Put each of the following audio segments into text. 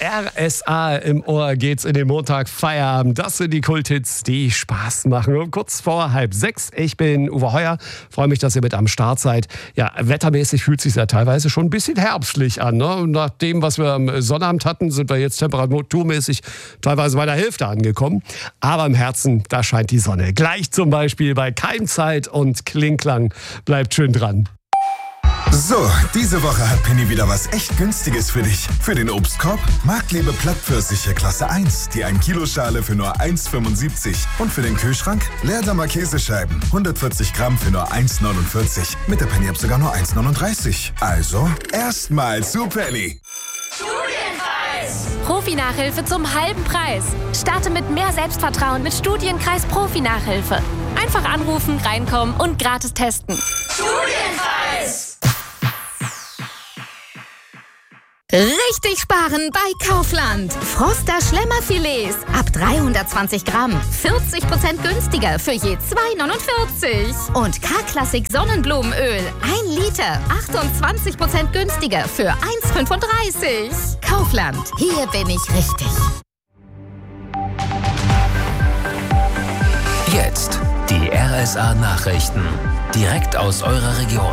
RSA im Ohr geht's in den Montag Feierabend. Das sind die Kulthits, die Spaß machen. Um kurz vor 5:30. Ich bin Uwe Heuer. Freue mich, dass ihr mit am Start seid. Ja, wettermäßig fühlt es sich ja teilweise schon ein bisschen herbstlich an. Ne? Und nach dem, was wir am Sonnabend hatten, sind wir jetzt temperaturmäßig teilweise bei der Hälfte angekommen. Aber im Herzen, da scheint die Sonne. Gleich zum Beispiel bei Keimzeit und Klingklang. Bleibt schön dran. So, diese Woche hat Penny wieder was echt Günstiges für dich. Für den Obstkorb Marktlebe Plattpfirsiche Klasse 1, die 1-Kilo-Schale für nur 1,75. Und für den Kühlschrank Leerdammer Käsescheiben, 140 Gramm für nur 1,49. Mit der Penny-App sogar nur 1,39. Also, erstmal zu Penny. Studienkreis! Profi-Nachhilfe zum halben Preis. Starte mit mehr Selbstvertrauen mit Studienkreis Profi-Nachhilfe. Einfach anrufen, reinkommen und gratis testen. Studienkreis! Richtig sparen bei Kaufland. Froster Schlemmerfilets ab 320 Gramm. 40% günstiger für je 2,49. Und K-Klassik Sonnenblumenöl 1 Liter. 28% günstiger für 1,35. Kaufland. Hier bin ich richtig. Jetzt die RSA-Nachrichten. Direkt aus eurer Region.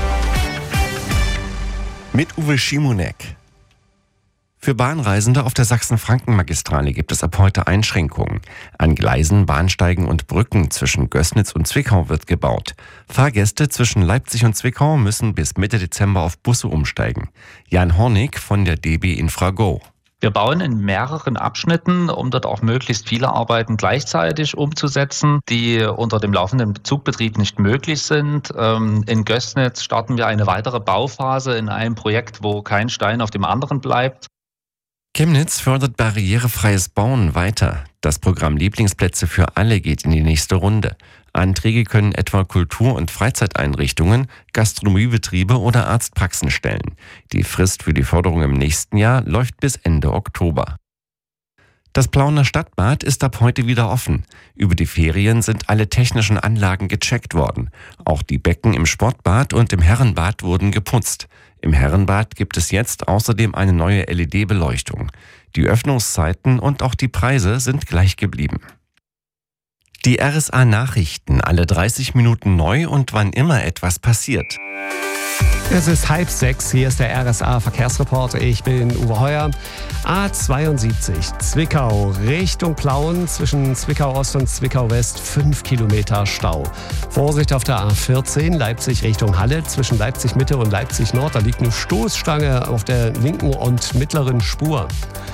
Mit Uwe Schimonek. Für Bahnreisende auf der Sachsen-Franken-Magistrale gibt es ab heute Einschränkungen. An Gleisen, Bahnsteigen und Brücken zwischen Gößnitz und Zwickau wird gebaut. Fahrgäste zwischen Leipzig und Zwickau müssen bis Mitte Dezember auf Busse umsteigen. Jan Hornig von der DB Infrago. Wir bauen in mehreren Abschnitten, um dort auch möglichst viele Arbeiten gleichzeitig umzusetzen, die unter dem laufenden Zugbetrieb nicht möglich sind. In Gößnitz starten wir eine weitere Bauphase in einem Projekt, wo kein Stein auf dem anderen bleibt. Chemnitz fördert barrierefreies Bauen weiter. Das Programm Lieblingsplätze für alle geht in die nächste Runde. Anträge können etwa Kultur- und Freizeiteinrichtungen, Gastronomiebetriebe oder Arztpraxen stellen. Die Frist für die Förderung im nächsten Jahr läuft bis Ende Oktober. Das Plauener Stadtbad ist ab heute wieder offen. Über die Ferien sind alle technischen Anlagen gecheckt worden. Auch die Becken im Sportbad und im Herrenbad wurden geputzt. Im Herrenbad gibt es jetzt außerdem eine neue LED-Beleuchtung. Die Öffnungszeiten und auch die Preise sind gleich geblieben. Die RSA-Nachrichten, alle 30 Minuten neu und wann immer etwas passiert. Es ist 5:30, hier ist der RSA-Verkehrsreport. Ich bin Uwe Heuer. A72 Zwickau Richtung Plauen, zwischen Zwickau Ost und Zwickau West 5 Kilometer Stau. Vorsicht auf der A14 Leipzig Richtung Halle, zwischen Leipzig Mitte und Leipzig Nord. Da liegt eine Stoßstange auf der linken und mittleren Spur.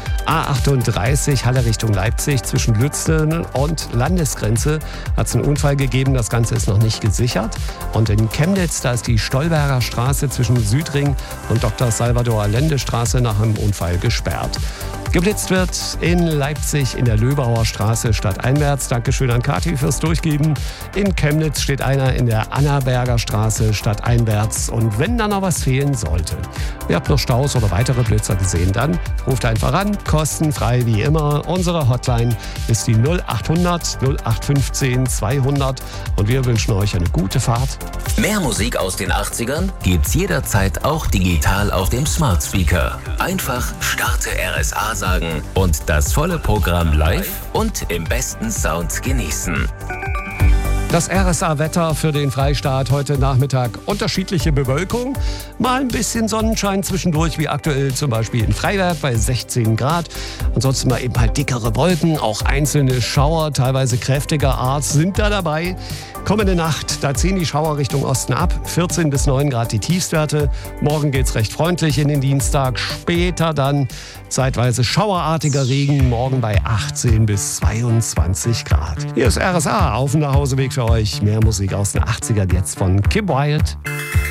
A38 Halle Richtung Leipzig, zwischen Lützen und Landesgrenze hat es einen Unfall gegeben. Das Ganze ist noch nicht gesichert. Und in Chemnitz, da ist die Stolberger Straße zwischen Südring und Dr. Salvador Allende Straße nach einem Unfall gesperrt. Geblitzt wird in Leipzig in der Löbauer Straße stadteinwärts. Dankeschön an Kathi fürs Durchgeben. In Chemnitz steht einer in der Annaberger Straße stadteinwärts. Und wenn da noch was fehlen sollte, ihr habt noch Staus oder weitere Blitzer gesehen, dann ruft einfach an. Kostenfrei wie immer. Unsere Hotline ist die 0800 0815 200 und wir wünschen euch eine gute Fahrt. Mehr Musik aus den 80ern gibt's jederzeit auch digital auf dem Smart Speaker. Einfach Starte RSA sagen und das volle Programm live und im besten Sound genießen. Das RSA-Wetter für den Freistaat heute Nachmittag. Unterschiedliche Bewölkung, mal ein bisschen Sonnenschein zwischendurch, wie aktuell zum Beispiel in Freiberg bei 16 Grad. Ansonsten mal eben halt dickere Wolken, auch einzelne Schauer, teilweise kräftiger Art sind da dabei. Kommende Nacht, da ziehen die Schauer Richtung Osten ab. 14 bis 9 Grad die Tiefstwerte. Morgen geht's recht freundlich in den Dienstag. Später dann zeitweise schauerartiger Regen. Morgen bei 18 bis 22 Grad. Hier ist RSA auf dem Nachhauseweg für euch. Mehr Musik aus den 80ern jetzt von Kim Wilde.